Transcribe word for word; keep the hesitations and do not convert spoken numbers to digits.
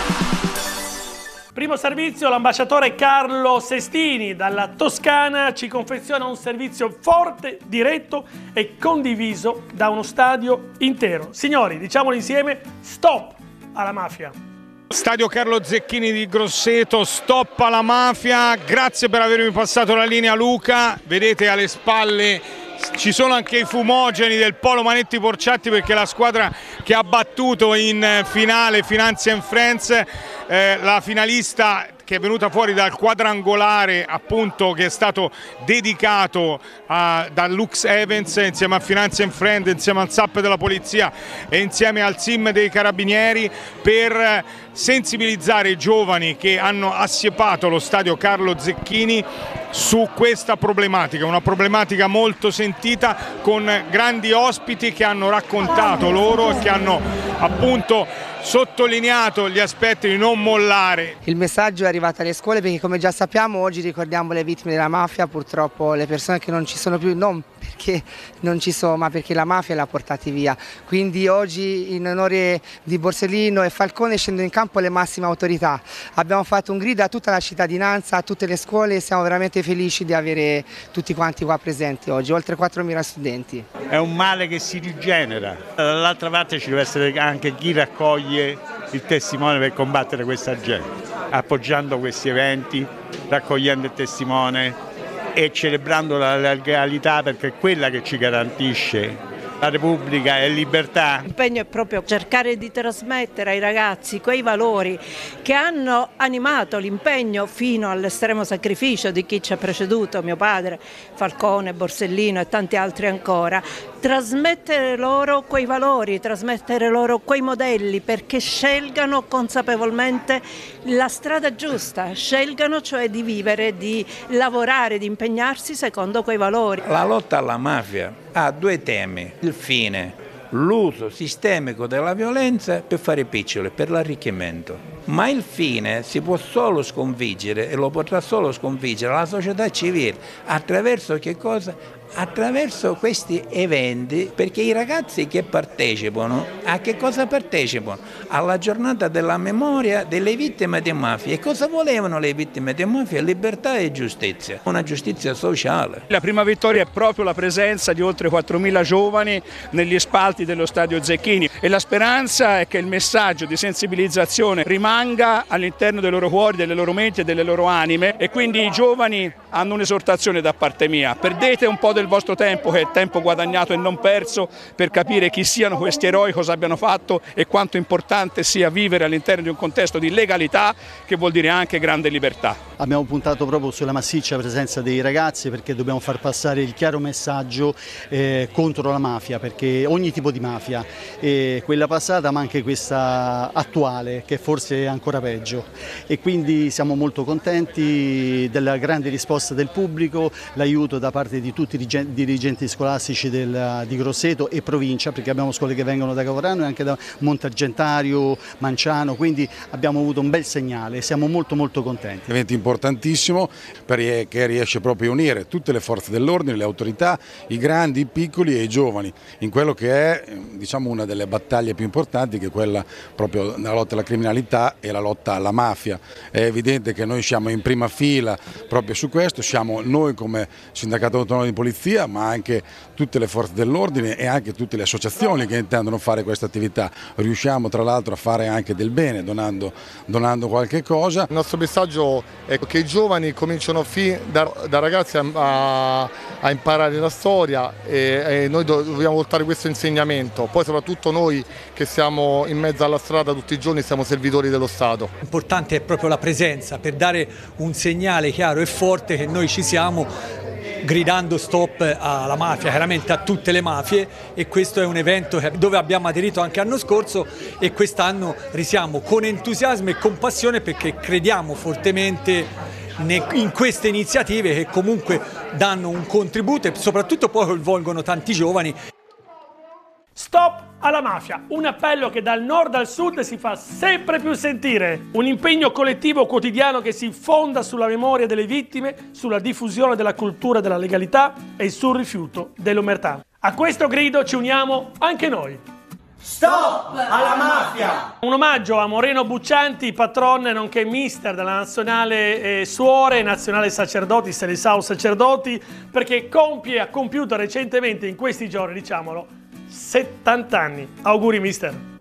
Primo servizio, l'ambasciatore Carlo Sestini dalla Toscana ci confeziona un servizio forte, diretto e condiviso da uno stadio intero. Signori, diciamolo insieme, stop alla mafia. Stadio Carlo Zecchini di Grosseto, stop alla mafia, grazie per avermi passato la linea Luca, vedete alle spalle ci sono anche i fumogeni del Polo Manetti Porciatti perché la squadra che ha battuto in finale Finanza and Friends, eh, la finalista che è venuta fuori dal quadrangolare appunto che è stato dedicato a, da Lux Evans insieme a Finanza and Friends, insieme al S A P della polizia e insieme al S I M dei carabinieri per sensibilizzare i giovani che hanno assiepato lo stadio Carlo Zecchini su questa problematica, una problematica molto sentita con grandi ospiti che hanno raccontato loro e che hanno appunto sottolineato gli aspetti di non mollare. Il messaggio è arrivato alle scuole perché come già sappiamo oggi ricordiamo le vittime della mafia, purtroppo le persone che non ci sono più, non perché non ci sono ma perché la mafia l'ha portati via. Quindi oggi in onore di Borsellino e Falcone scendono in campo le massime autorità. Abbiamo fatto un grido a tutta la cittadinanza, a tutte le scuole e siamo veramente felici di avere tutti quanti qua presenti oggi, oltre quattromila studenti. È un male che si rigenera. Dall'altra parte ci deve essere anche chi raccoglie il testimone per combattere questa gente, appoggiando questi eventi, raccogliendo il testimone e celebrando la legalità perché è quella che ci garantisce la Repubblica e libertà. L'impegno è proprio cercare di trasmettere ai ragazzi quei valori che hanno animato l'impegno fino all'estremo sacrificio di chi ci ha preceduto, mio padre, Falcone, Borsellino e tanti altri ancora, trasmettere loro quei valori, trasmettere loro quei modelli perché scelgano consapevolmente la strada giusta, scelgano cioè di vivere, di lavorare, di impegnarsi secondo quei valori. La lotta alla mafia ha due temi, il fine, l'uso sistemico della violenza per fare picciole, per l'arricchimento, ma il fine si può solo sconfiggere e lo potrà solo sconfiggere la società civile attraverso che cosa? Attraverso questi eventi, perché i ragazzi che partecipano, a che cosa partecipano? Alla giornata della memoria delle vittime di mafia. E cosa volevano le vittime di mafia? Libertà e giustizia, una giustizia sociale. La prima vittoria è proprio la presenza di oltre quattromila giovani negli spalti dello stadio Zecchini e la speranza è che il messaggio di sensibilizzazione rimanga all'interno dei loro cuori, delle loro menti e delle loro anime e quindi i giovani hanno un'esortazione da parte mia: perdete un po' del vostro tempo, che è tempo guadagnato e non perso, per capire chi siano questi eroi, cosa abbiano fatto e quanto importante sia vivere all'interno di un contesto di legalità che vuol dire anche grande libertà. Abbiamo puntato proprio sulla massiccia presenza dei ragazzi perché dobbiamo far passare il chiaro messaggio eh, contro la mafia, perché ogni tipo di mafia, eh, quella passata ma anche questa attuale che forse è ancora peggio, e quindi siamo molto contenti della grande risposta del pubblico, l'aiuto da parte di tutti i dirigenti scolastici del, di Grosseto e provincia, perché abbiamo scuole che vengono da Cavorano e anche da Montargentario, Manciano, quindi abbiamo avuto un bel segnale, siamo molto molto contenti. Evento importantissimo perché riesce proprio a unire tutte le forze dell'ordine, le autorità, i grandi, i piccoli e i giovani in quello che è, diciamo, una delle battaglie più importanti, che è quella proprio della lotta alla criminalità e la lotta alla mafia. È evidente che noi siamo in prima fila proprio su questo, siamo noi come Sindacato Autonomo di Polizia, ma anche tutte le forze dell'ordine e anche tutte le associazioni che intendono fare questa attività. Riusciamo tra l'altro a fare anche del bene donando, donando qualche cosa. Il nostro messaggio è che i giovani cominciano fin da, da ragazzi a, a imparare la storia e, e noi dobbiamo portare questo insegnamento. Poi soprattutto noi che siamo in mezzo alla strada tutti i giorni siamo servitori dello Stato. L'importante è proprio la presenza per dare un segnale chiaro e forte che noi ci siamo, gridando stop alla mafia, chiaramente a tutte le mafie, e questo è un evento dove abbiamo aderito anche l'anno scorso e quest'anno risiamo con entusiasmo e con passione perché crediamo fortemente in queste iniziative che comunque danno un contributo e soprattutto poi coinvolgono tanti giovani. Stop alla mafia, un appello che dal nord al sud si fa sempre più sentire, un impegno collettivo quotidiano che si fonda sulla memoria delle vittime, sulla diffusione della cultura della legalità e sul rifiuto dell'omertà. A questo grido ci uniamo anche noi. Stop alla mafia! Un omaggio a Moreno Buccianti, patron nonché mister della nazionale eh, suore, nazionale sacerdoti, Selisao Sacerdoti, perché compie, ha compiuto recentemente in questi giorni, diciamolo, settanta anni. Auguri mister!